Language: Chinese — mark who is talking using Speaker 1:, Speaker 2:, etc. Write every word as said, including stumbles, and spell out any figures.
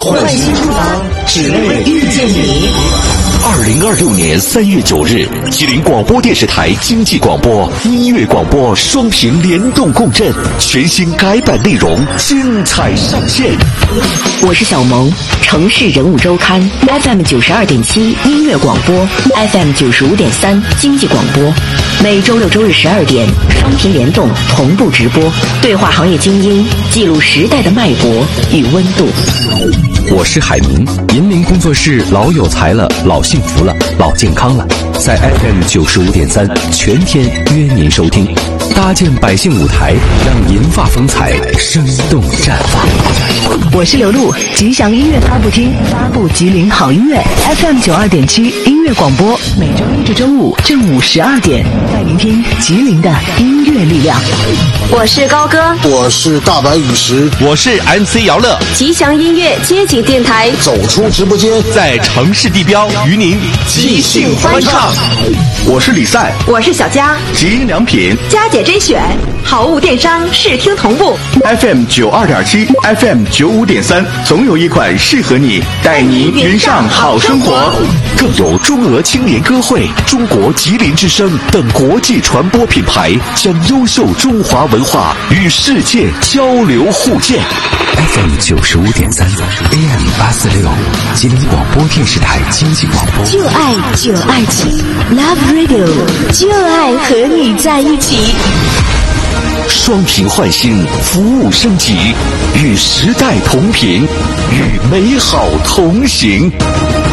Speaker 1: 换新书房，只为遇见你。
Speaker 2: 二零二六年三月九日，吉林广播电视台经济广播、音乐广播双屏联动共振，全新改版内容精彩上线。
Speaker 3: 我是小萌，城市人物周刊 F M 九十二点七音乐广播 ，F M 九十五点三经济广播，每周六周日十二点双屏联动同步直播，对话行业精英，记录时代的脉搏与温度。
Speaker 2: 我是海明，银铃工作室老有才了，老幸福了，老健康了，在 F M 九十五点三全天约您收听，搭建百姓舞台，让银发风采生动绽放。
Speaker 3: 我是刘露，吉祥音乐发布厅发布吉林好音乐 F M 九二点七音乐广播，每周一至周五正午十二点，带您听吉林的音乐力量。
Speaker 4: 我是高歌，
Speaker 5: 我是大白雨石，
Speaker 6: 我是 M C 姚乐。
Speaker 4: 吉祥音乐街景电台
Speaker 5: 走出直播间，
Speaker 6: 在城市地标与您即兴欢唱。
Speaker 7: 我是李赛，
Speaker 4: 我是小佳，
Speaker 7: 吉林良品
Speaker 4: 佳姐甄选，好物电商视听同步
Speaker 7: F M 九二点七 F M 九五点三，总有一款适合你，带您云上好生活。
Speaker 2: 更有中俄青年歌会、中国吉林之声等国际传播品牌，将优秀中华文化与世界交流互鉴。F M 九十五点三 A M 八四六，吉林广播电视台经济广播，
Speaker 3: 就爱九二七 Love Radio， 就爱和你在一起。
Speaker 2: 双屏换新，服务升级，与时代同频，与美好同行。